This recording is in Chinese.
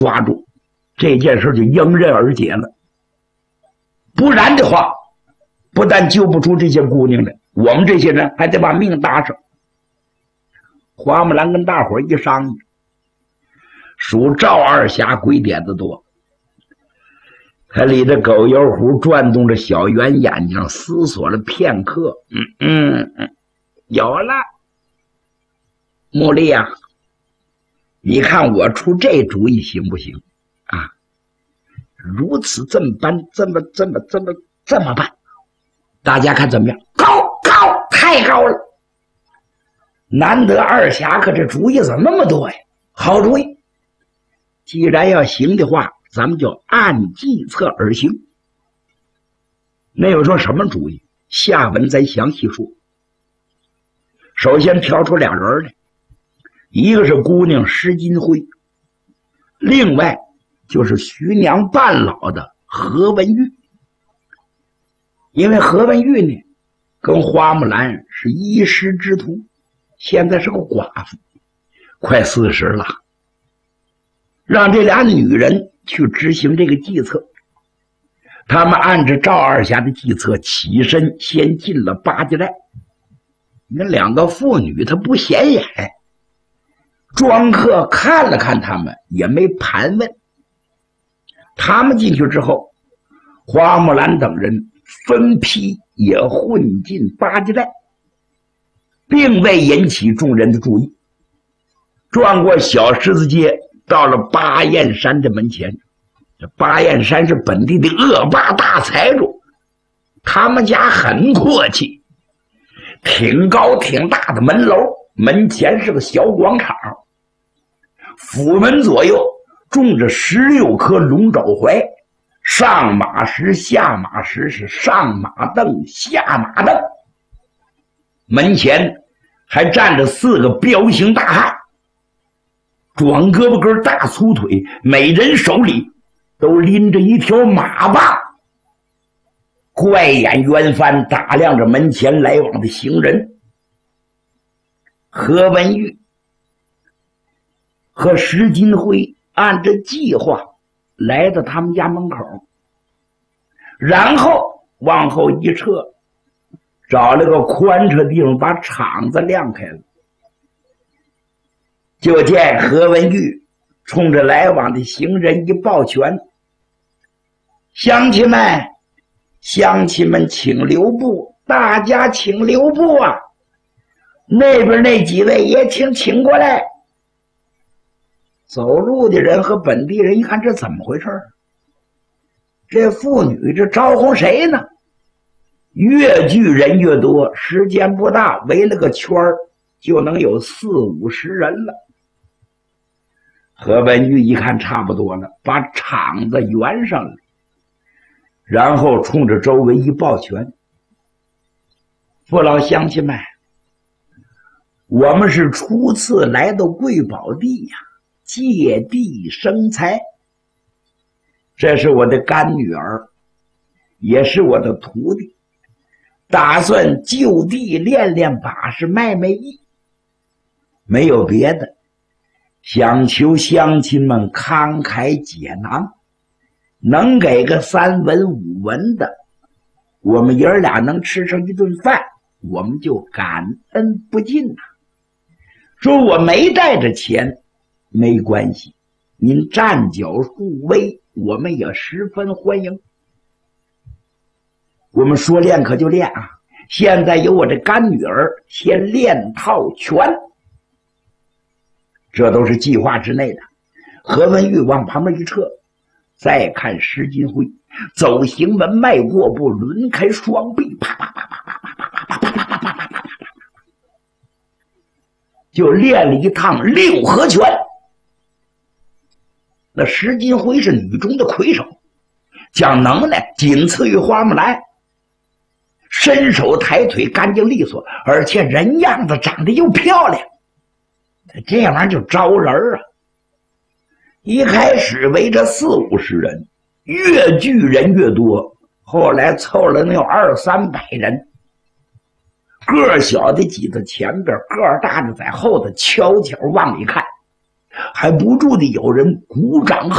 抓住，这件事就迎刃而解了。不然的话，不但救不出这些姑娘来，我们这些人还得把命搭上。花木兰跟大伙一商议，属赵二侠鬼点子多，他理着狗油壶转动着小圆眼睛，思索了片刻，有了。茉莉啊，你看我出这主意行不行啊？如此这么办，这么办，大家看怎么样？高，太高了！难得二侠可这主意怎么那么多呀？好主意！既然要行的话，咱们就按计策而行。那有说什么主意？下文再详细说。首先挑出俩人来，一个是姑娘施金辉，另外就是徐娘半老的何文玉。因为何文玉呢，跟花木兰是一师之徒，现在是个寡妇，快40了。让这俩女人去执行这个计策。他们按着赵二侠的计策起身，先进了八家寨。那两个妇女她不显眼，庄客看了看他们，也没盘问。他们进去之后，花木兰等人分批也混进八家寨，并未引起众人的注意。转过小狮子街，到了巴彦山的门前。这巴彦山是本地的恶霸大财主，他们家很阔气，挺高挺大的门楼，门前是个小广场，府门左右种着16棵龙爪槐，上马石下马石，是上马凳下马凳。门前还站着4个彪形大汉，壮胳膊根大粗腿，每人手里都拎着一条马棒，怪眼圆翻打量着门前来往的行人。何文玉和石金辉按着计划来到他们家门口，然后往后一撤，找了个宽敞地方把场子亮开了。就见何文玉冲着来往的行人一抱拳：“乡亲们请留步，大家请留步啊！那边那几位也请过来。”走路的人和本地人一看，这怎么回事？这妇女这招呼谁呢？越聚人越多，时间不大，围了个圈就能有40-50人了。何文玉一看差不多了，把场子圆上了，然后冲着周围一抱拳：“父老乡亲们，我们是初次来到贵宝地呀，借地生财。这是我的干女儿，也是我的徒弟，打算就地练练把式，卖艺，没有别的，想求乡亲们慷慨解囊，能给个3文5文的，我们爷儿俩能吃上一顿饭，我们就感恩不尽呐。说我没带着钱没关系，您站脚助威，我们也十分欢迎。我们说练可就练啊！现在由我这干女儿先练套拳，这都是计划之内的。何文玉往旁边一撤，再看石金辉走行门，迈过步，抡开双臂，啪啪啪啪啪啪啪啪啪啪啪啪啪啪，就练了一趟6合拳。那石金辉是女中的魁首，讲能耐仅次于花木兰，伸手抬腿干净利索，而且人样子长得又漂亮，这玩意儿就招人啊！一开始围着40-50人，越聚人越多，后来凑了能有200-300人，个儿小的挤在前边，个儿大的在后头悄悄往里看，还不住的有人鼓掌